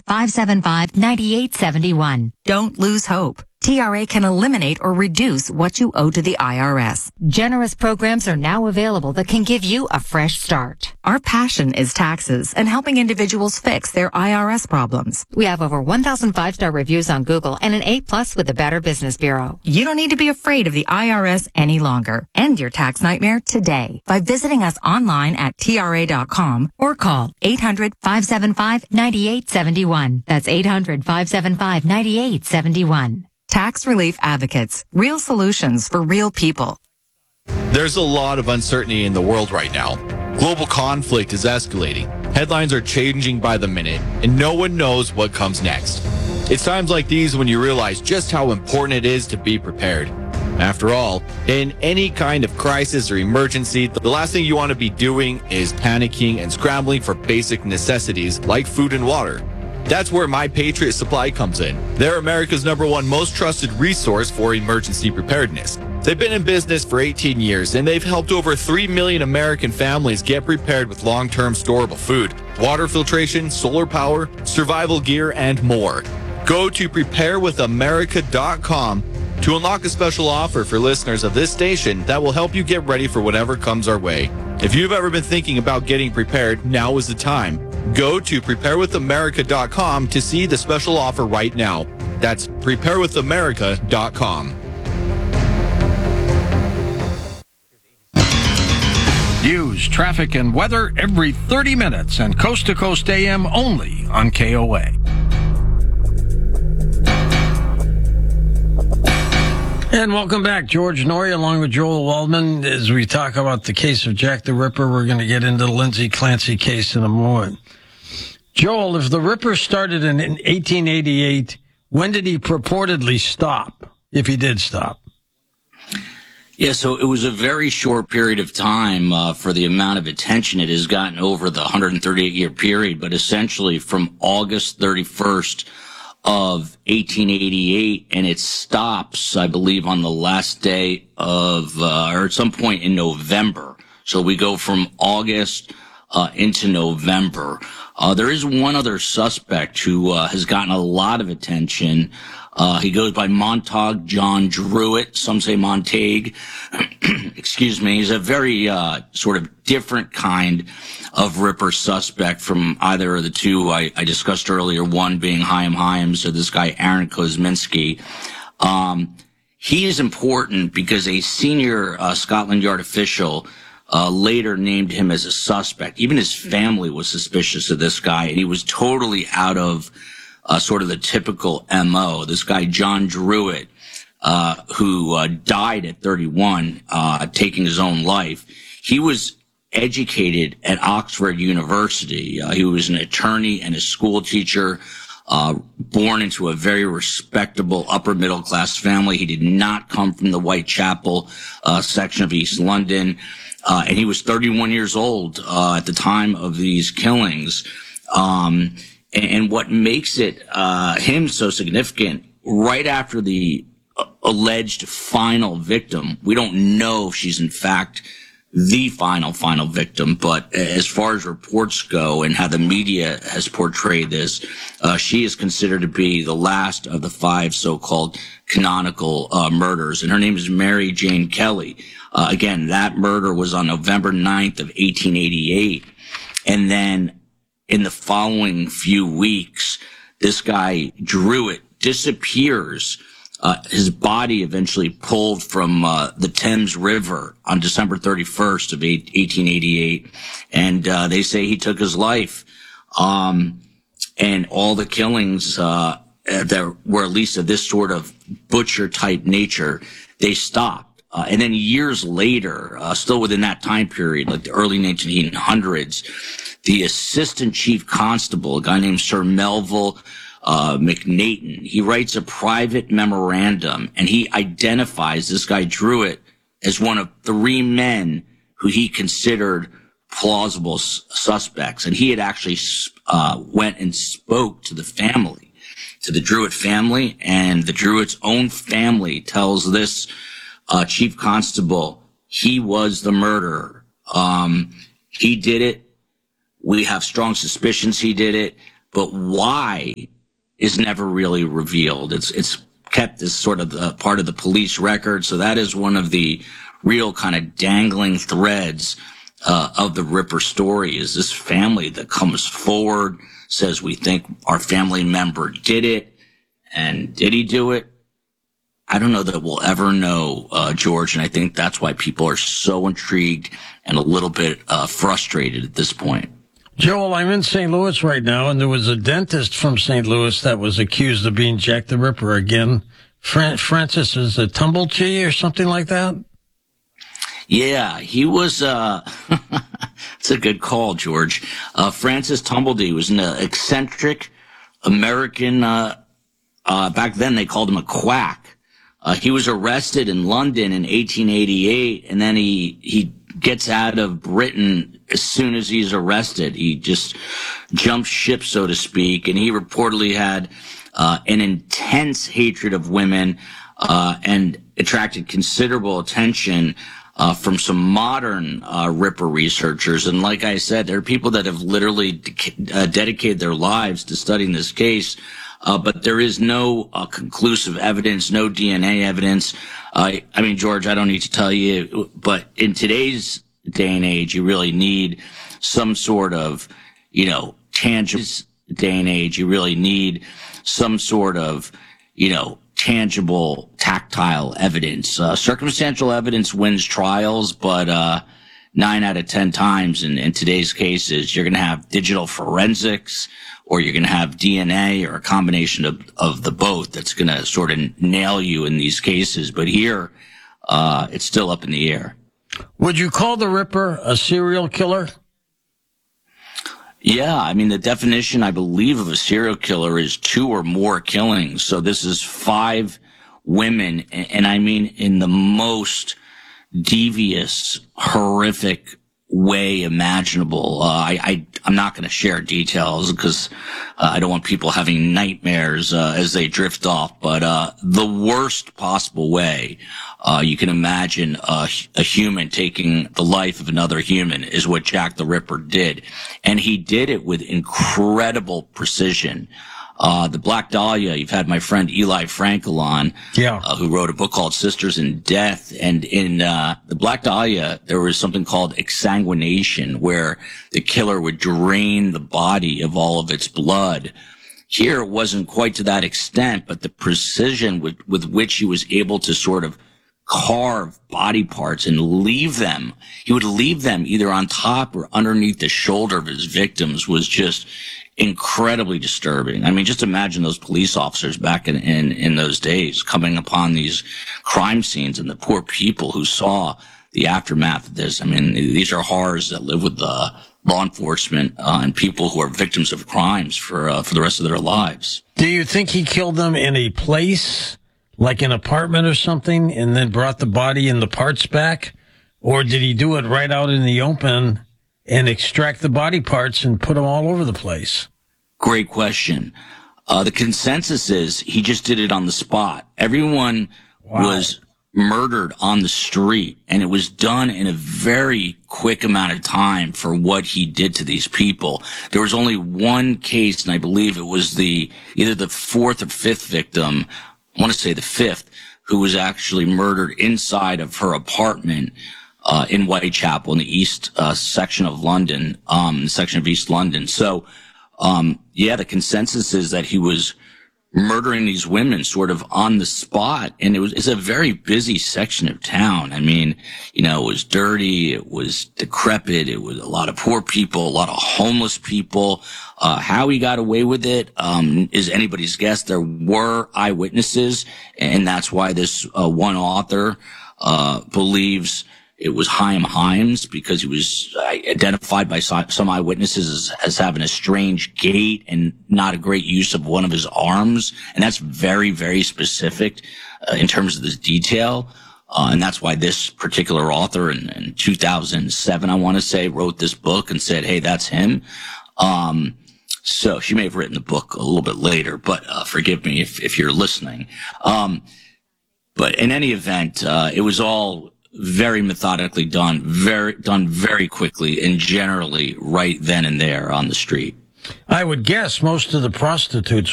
800-575-9871. Don't lose hope. TRA can eliminate or reduce what you owe to the IRS. Generous programs are now available that can give you a fresh start. Our passion is taxes and helping individuals fix their IRS problems. We have over 1,000 five-star reviews on Google and an A+ with the Better Business Bureau. You don't need to be afraid of the IRS any longer. End your tax nightmare today by visiting us online at TRA.com or call 800-575-9871. That's 800-575-9871. Tax Relief Advocates. Real solutions for real people. There's a lot of uncertainty in the world right now. Global conflict is escalating. Headlines are changing by the minute, and no one knows what comes next. It's times like these when you realize just how important it is to be prepared. After all, in any kind of crisis or emergency, the last thing you want to be doing is panicking and scrambling for basic necessities like food and water. That's where My Patriot Supply comes in. They're America's #1 most trusted resource for emergency preparedness. They've been in business for 18 years, and they've helped over 3 million American families get prepared with long-term storable food, water filtration, solar power, survival gear, and more. Go to preparewithamerica.com to unlock a special offer for listeners of this station that will help you get ready for whatever comes our way. If you've ever been thinking about getting prepared, now is the time. Go to preparewithamerica.com to see the special offer right now. That's preparewithamerica.com. News, traffic, and weather every 30 minutes and coast-to-coast AM only on KOA. And welcome back. George Noory along with Joel Waldman as we talk about the case of Jack the Ripper. We're going to get into the Lindsay Clancy case in a moment. Joel, if the Ripper started in 1888, when did he purportedly stop, if he did stop? Yeah, so it was a very short period of time for the amount of attention it has gotten over the 138-year period, but essentially from August 31st of 1888, and it stops, I believe, on the last day of, or at some point in November. So we go from August into November. There is one other suspect who has gotten a lot of attention. He goes by Montague John Druitt. Some say Montague. Excuse me. He's a very sort of different kind of Ripper suspect from either of the two I discussed earlier, one being Chaim Hyams, so this guy Aaron Kosminski. He is important because a senior Scotland Yard official later named him as a suspect. Even his family was suspicious of this guy, and he was totally out of sort of the typical MO. This guy, John Druitt, who died at 31, taking his own life. He was educated at Oxford University. He was an attorney and a school teacher, born into a very respectable upper middle class family. He did not come from the Whitechapel section of East London. And he was 31 years old at the time of these killings. And what makes it him so significant, right after the alleged final victim, we don't know if she's in fact the final victim, but as far as reports go and how the media has portrayed this, she is considered to be the last of the 5 so-called canonical murders, and her name is Mary Jane Kelly. Again, that murder was on November 9th of 1888, and then in the following few weeks, this guy Druitt disappears. His body eventually pulled from the Thames River on December 31st of 1888, and they say he took his life. And all the killings that were at least of this sort of butcher-type nature, they stopped. And then years later, still within that time period, like the early 1900s, the assistant chief constable, a guy named Sir Melville McNayton, he writes a private memorandum, and he identifies this guy Druitt as one of 3 men who he considered plausible suspects. And he had actually went and spoke to the family, to the Druitt family, and the Druitt's own family tells this chief constable he was the murderer. He did it. We have strong suspicions he did it. but why is never really revealed. It's kept as sort of the part of the police record. So that is one of the real kind of dangling threads of the Ripper story, is this family that comes forward, says, we think our family member did it. And did he do it? I don't know that we'll ever know, George. And I think that's why people are so intrigued and a little bit frustrated at this point. Joel, I'm in St. Louis right now, and there was a dentist from St. Louis that was accused of being Jack the Ripper again. Francis is a Tumblety or something like that? Yeah, he was, it's a good call, George. Francis Tumblety was an eccentric American, back then they called him a quack. He was arrested in London in 1888, and then he gets out of Britain as soon as he's arrested. He just jumped ship, so to speak, and he reportedly had an intense hatred of women and attracted considerable attention from some modern Ripper researchers. And like I said, there are people that have literally dedicated their lives to studying this case, but there is no conclusive evidence, no DNA evidence. I mean, George, I don't need to tell you, but in today's day and age, you really need some sort of, tangible day and age. You really need some sort of, tangible, tactile evidence. Circumstantial evidence wins trials, but 9 out of 10 times in today's cases, you're going to have digital forensics, or you're going to have DNA, or a combination of the both that's going to sort of nail you in these cases. But here, it's still up in the air. Would you call the Ripper a serial killer? Yeah, I mean, the definition, I believe, of a serial killer is 2 or more killings. So this is 5 women, and I mean in the most devious, horrific way imaginable. I'm not going to share details because I don't want people having nightmares as they drift off, but the worst possible way you can imagine a human taking the life of another human is what Jack the Ripper did. And he did it with incredible precision. The Black Dahlia, you've had my friend Eli Frankel on, who wrote a book called Sisters in Death. And in the Black Dahlia, there was something called exsanguination, where the killer would drain the body of all of its blood. Here, it wasn't quite to that extent, but the precision with which he was able to sort of carve body parts and leave them. He would leave them either on top or underneath the shoulder of his victims was just incredibly disturbing. I mean, just imagine those police officers back in those days coming upon these crime scenes and the poor people who saw the aftermath of this. I mean, these are horrors that live with the law enforcement and people who are victims of crimes for the rest of their lives. Do you think he killed them in a place, like an apartment or something, and then brought the body and the parts back? Or did he do it right out in the open and extract the body parts and put them all over the place? Great question. The consensus is he just did it on the spot. Everyone was murdered on the street, and it was done in a very quick amount of time for what he did to these people. There was only one case, and I believe it was either the 4th or 5th victim, I want to say the 5th, who was actually murdered inside of her apartment in Whitechapel in the east section of London, the section of East London. So, the consensus is that he was murdering these women sort of on the spot, and it's a very busy section of town. I mean, it was dirty, it was decrepit, it was a lot of poor people, a lot of homeless people. How he got away with it is anybody's guess. There were eyewitnesses, and that's why this one author believes it was Chaim Himes, because he was identified by some eyewitnesses as having a strange gait and not a great use of one of his arms. And that's very, very specific in terms of this detail. And that's why this particular author in 2007, I want to say, wrote this book and said, hey, that's him. So she may have written the book a little bit later, but forgive me if you're listening. But in any event, it was all very methodically done very quickly, and generally right then and there on the street. I would guess most of the prostitutes